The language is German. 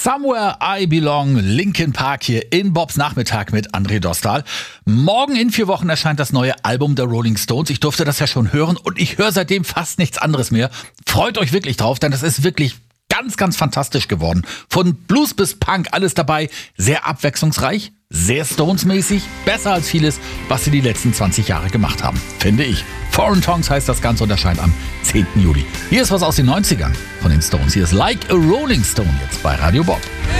Somewhere I Belong, Linkin Park hier in Bobs Nachmittag mit André Dostal. Morgen in 4 Wochen erscheint das neue Album der Rolling Stones. Ich durfte das ja schon hören und ich höre seitdem fast nichts anderes mehr. Freut euch wirklich drauf, denn das ist wirklich ganz, ganz fantastisch geworden. Von Blues bis Punk, alles dabei. Sehr abwechslungsreich, sehr Stones-mäßig. Besser als vieles, was sie die letzten 20 Jahre gemacht haben, finde ich. Foreign Tongues heißt das Ganze und erscheint am 10. Juli. Hier ist was aus den 90ern von den Stones. Hier ist Like a Rolling Stone jetzt bei Radio Bob.